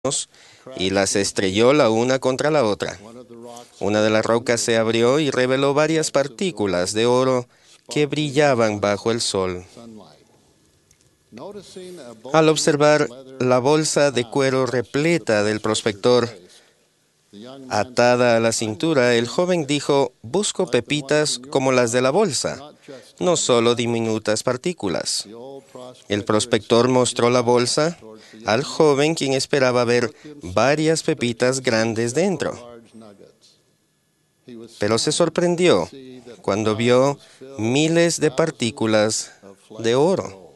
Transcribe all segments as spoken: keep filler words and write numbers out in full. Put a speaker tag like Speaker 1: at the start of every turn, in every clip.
Speaker 1: y las estrelló la una contra la otra. Una de las rocas se abrió y reveló varias partículas de oro que brillaban bajo el sol. Al observar la bolsa de cuero repleta del prospector atada a la cintura, el joven dijo: «Busco pepitas como las de la bolsa, no solo diminutas partículas». El prospector mostró la bolsa al joven, quien esperaba ver varias pepitas grandes dentro. Pero se sorprendió cuando vio miles de partículas de oro.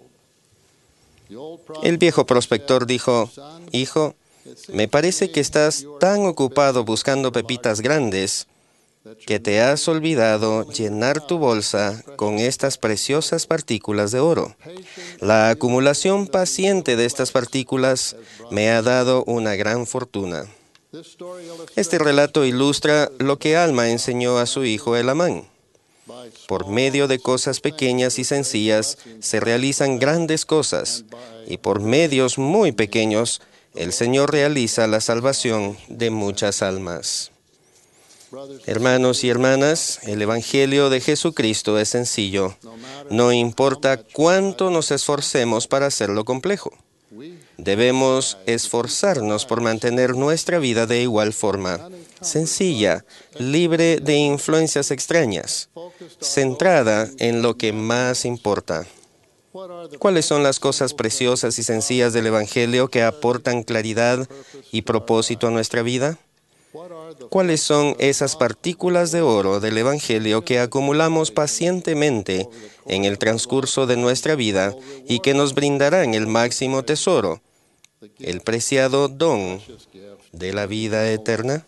Speaker 1: El viejo prospector dijo: «Hijo, me parece que estás tan ocupado buscando pepitas grandes que te has olvidado llenar tu bolsa con estas preciosas partículas de oro. La acumulación paciente de estas partículas me ha dado una gran fortuna». Este relato ilustra lo que Alma enseñó a su hijo Elamán. Por medio de cosas pequeñas y sencillas se realizan grandes cosas, y por medios muy pequeños el Señor realiza la salvación de muchas almas. Hermanos y hermanas, el Evangelio de Jesucristo es sencillo. No importa cuánto nos esforcemos para hacerlo complejo. Debemos esforzarnos por mantener nuestra vida de igual forma, sencilla, libre de influencias extrañas, centrada en lo que más importa. ¿Cuáles son las cosas preciosas y sencillas del Evangelio que aportan claridad y propósito a nuestra vida? ¿Cuáles son esas partículas de oro del Evangelio que acumulamos pacientemente en el transcurso de nuestra vida y que nos brindarán el máximo tesoro, el preciado don de la vida eterna?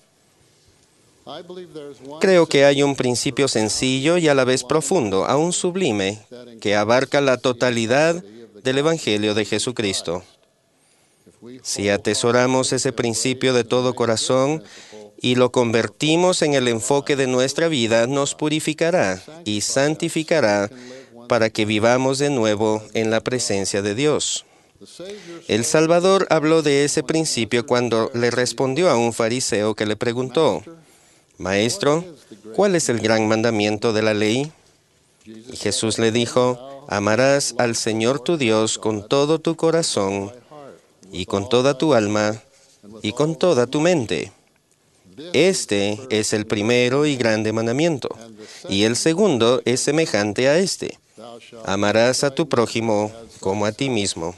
Speaker 1: Creo que hay un principio sencillo y a la vez profundo, aún sublime, que abarca la totalidad del Evangelio de Jesucristo. Si atesoramos ese principio de todo corazón y lo convertimos en el enfoque de nuestra vida, nos purificará y santificará para que vivamos de nuevo en la presencia de Dios. El Salvador habló de ese principio cuando le respondió a un fariseo que le preguntó: «Maestro, ¿cuál es el gran mandamiento de la ley?». Y Jesús le dijo: «Amarás al Señor tu Dios con todo tu corazón, y con toda tu alma, y con toda tu mente. Este es el primero y grande mandamiento, y el segundo es semejante a este: amarás a tu prójimo como a ti mismo».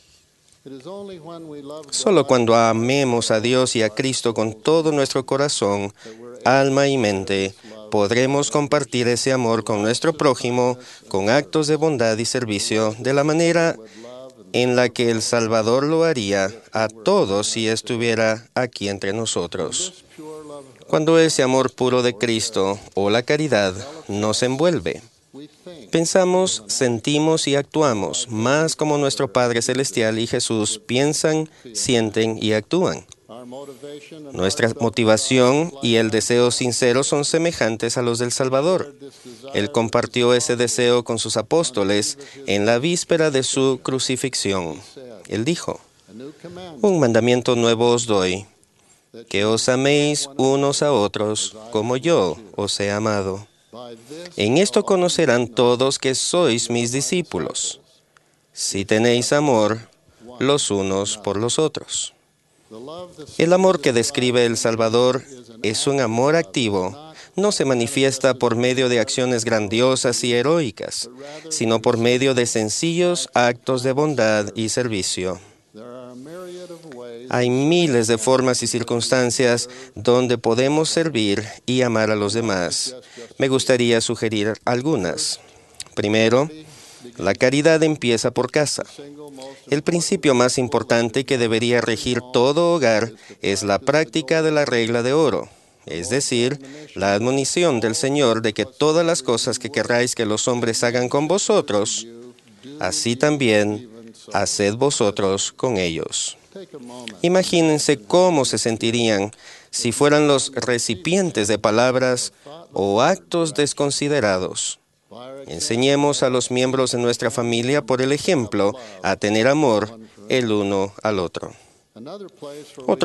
Speaker 1: Solo cuando amemos a Dios y a Cristo con todo nuestro corazón, alma y mente, podremos compartir ese amor con nuestro prójimo con actos de bondad y servicio de la manera en la que el Salvador lo haría a todos si estuviera aquí entre nosotros. Cuando ese amor puro de Cristo o la caridad nos envuelve, pensamos, sentimos y actuamos más como nuestro Padre Celestial y Jesús piensan, sienten y actúan. Nuestra motivación y el deseo sincero son semejantes a los del Salvador. Él compartió ese deseo con sus apóstoles en la víspera de su crucifixión. Él dijo: «Un mandamiento nuevo os doy, que os améis unos a otros como yo os he amado. En esto conocerán todos que sois mis discípulos, si tenéis amor los unos por los otros». El amor que describe el Salvador es un amor activo. No se manifiesta por medio de acciones grandiosas y heroicas, sino por medio de sencillos actos de bondad y servicio. Hay miles de formas y circunstancias donde podemos servir y amar a los demás. Me gustaría sugerir algunas. Primero, la caridad empieza por casa. El principio más importante que debería regir todo hogar es la práctica de la regla de oro, es decir, la admonición del Señor de que todas las cosas que querráis que los hombres hagan con vosotros, así también haced vosotros con ellos. Imagínense cómo se sentirían si fueran los recipientes de palabras o actos desconsiderados. Enseñemos a los miembros de nuestra familia, por el ejemplo, a tener amor el uno al otro. Otro